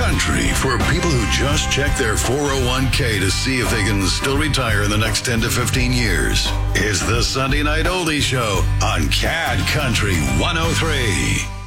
Country for people who just check their 401k to see if they can still retire in the next 10 to 15 years. It's the Sunday Night Oldie Show on CAD Country 103.